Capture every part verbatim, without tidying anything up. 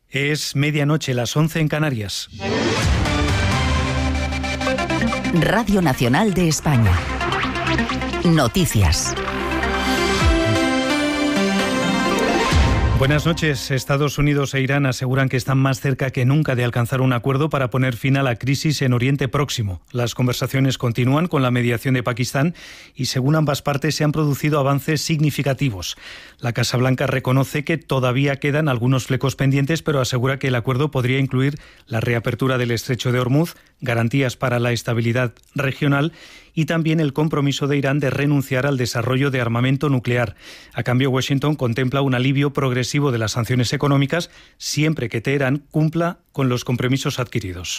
Es medianoche, las once en Canarias. Radio Nacional de España. Noticias. Buenas noches. Estados Unidos e Irán aseguran que están más cerca que nunca de alcanzar un acuerdo para poner fin a la crisis en Oriente Próximo. Las conversaciones continúan con la mediación de Pakistán y, según ambas partes, se han producido avances significativos. La Casa Blanca reconoce que todavía quedan algunos flecos pendientes, pero asegura que el acuerdo podría incluir la reapertura del Estrecho de Hormuz, garantías para la estabilidad regional y también el compromiso de Irán de renunciar al desarrollo de armamento nuclear. A cambio, Washington contempla un alivio progresivo de las sanciones económicas siempre que Teherán cumpla con los compromisos adquiridos.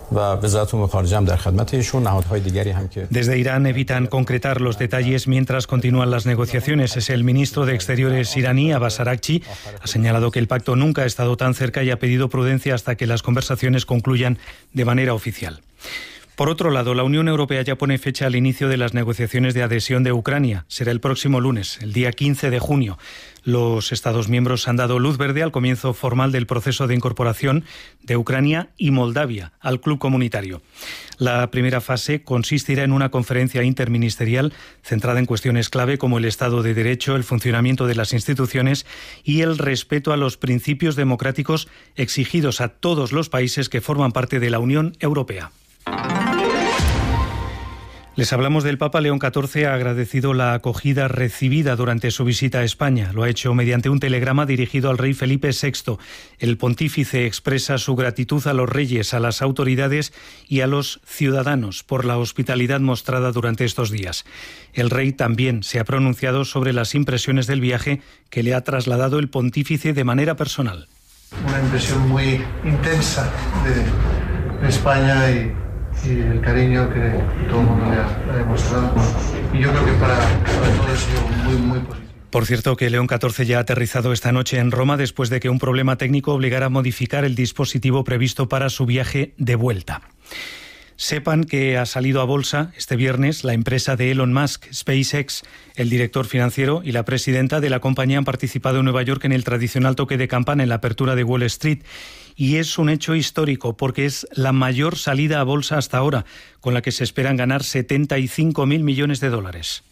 Desde Irán evitan concretar los detalles mientras continúan las negociaciones. Es el ministro de Exteriores iraní, Abbas Araghchi, ha señalado que el pacto nunca ha estado tan cerca y ha pedido prudencia hasta que las conversaciones concluyan de manera oficial. Por otro lado, la Unión Europea ya pone fecha al inicio de las negociaciones de adhesión de Ucrania. Será el próximo lunes, el día quince de junio. Los Estados miembros han dado luz verde al comienzo formal del proceso de incorporación de Ucrania y Moldavia al club comunitario. La primera fase consistirá en una conferencia interministerial centrada en cuestiones clave como el Estado de Derecho, el funcionamiento de las instituciones y el respeto a los principios democráticos exigidos a todos los países que forman parte de la Unión Europea. Les hablamos del Papa. León catorce ha agradecido la acogida recibida durante su visita a España. Lo ha hecho mediante un telegrama dirigido al rey Felipe sexto. El pontífice expresa su gratitud a los reyes, a las autoridades y a los ciudadanos por la hospitalidad mostrada durante estos días. El rey también se ha pronunciado sobre las impresiones del viaje que le ha trasladado el pontífice de manera personal. Una impresión muy intensa de España y y el cariño que todo el mundo le ha, le ha demostrado. Y yo creo que para, para todos ha sido muy, muy positivo. Por cierto, que León catorce ya ha aterrizado esta noche en Roma después de que un problema técnico obligara a modificar el dispositivo previsto para su viaje de vuelta. Sepan que ha salido a bolsa este viernes la empresa de Elon Musk, SpaceX. El director financiero y la presidenta de la compañía han participado en Nueva York en el tradicional toque de campana en la apertura de Wall Street. Y es un hecho histórico porque es la mayor salida a bolsa hasta ahora, con la que se esperan ganar setenta y cinco mil millones de dólares.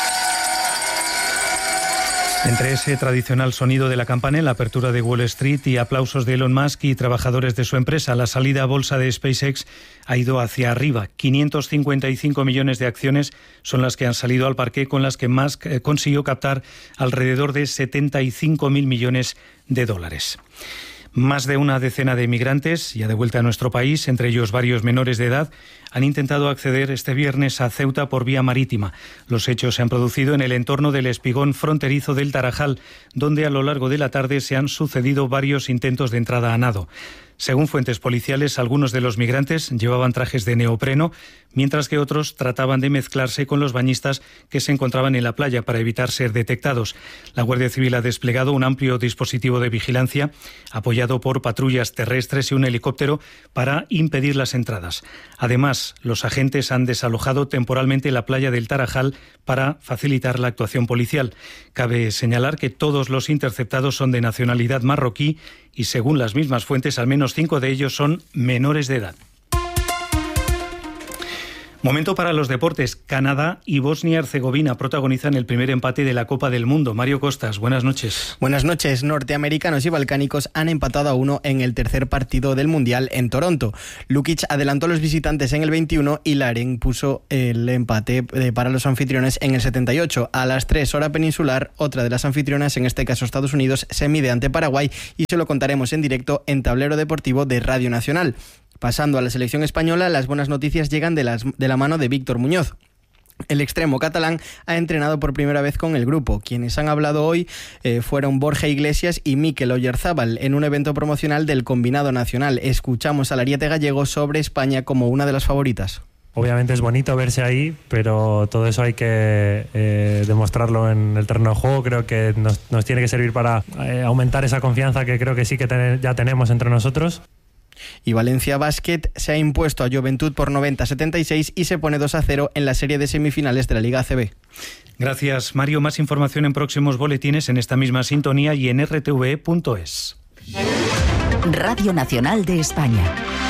Entre ese tradicional sonido de la campana en la apertura de Wall Street y aplausos de Elon Musk y trabajadores de su empresa, la salida a bolsa de SpaceX ha ido hacia arriba. quinientos cincuenta y cinco millones de acciones son las que han salido al parque, con las que Musk consiguió captar alrededor de setenta y cinco mil millones de dólares. Más de una decena de inmigrantes, ya de vuelta a nuestro país, entre ellos varios menores de edad, han intentado acceder este viernes a Ceuta por vía marítima. Los hechos se han producido en el entorno del espigón fronterizo del Tarajal, donde a lo largo de la tarde se han sucedido varios intentos de entrada a nado. Según fuentes policiales, algunos de los migrantes llevaban trajes de neopreno, mientras que otros trataban de mezclarse con los bañistas que se encontraban en la playa para evitar ser detectados. La Guardia Civil ha desplegado un amplio dispositivo de vigilancia, apoyado por patrullas terrestres y un helicóptero, para impedir las entradas. Además, los agentes han desalojado temporalmente la playa del Tarajal para facilitar la actuación policial. Cabe señalar que todos los interceptados son de nacionalidad marroquí y, según las mismas fuentes, al menos cinco de ellos son menores de edad. Momento para los deportes. Canadá y Bosnia-Herzegovina protagonizan el primer empate de la Copa del Mundo. Mario Costas, buenas noches. Buenas noches. Norteamericanos y balcánicos han empatado a uno en el tercer partido del Mundial en Toronto. Lukic adelantó a los visitantes en el veintiuno y Larin puso el empate para los anfitriones en el setenta y ocho. A las tres, hora peninsular, otra de las anfitrionas, en este caso Estados Unidos, se mide ante Paraguay y se lo contaremos en directo en Tablero Deportivo de Radio Nacional. Pasando a la selección española, las buenas noticias llegan de, las, de la mano de Víctor Muñoz. El extremo catalán ha entrenado por primera vez con el grupo. Quienes han hablado hoy eh, fueron Borja Iglesias y Mikel Oyarzábal en un evento promocional del combinado nacional. Escuchamos al ariete gallego sobre España como una de las favoritas. Obviamente es bonito verse ahí, pero todo eso hay que eh, demostrarlo en el terreno de juego. Creo que nos, nos tiene que servir para eh, aumentar esa confianza que creo que sí que ten- ya tenemos entre nosotros. Y Valencia Basket se ha impuesto a Joventut por noventa a setenta y seis y se pone dos a cero en la serie de semifinales de la Liga A C B. Gracias, Mario. Más información en próximos boletines en esta misma sintonía y en r t v punto es. Radio Nacional de España.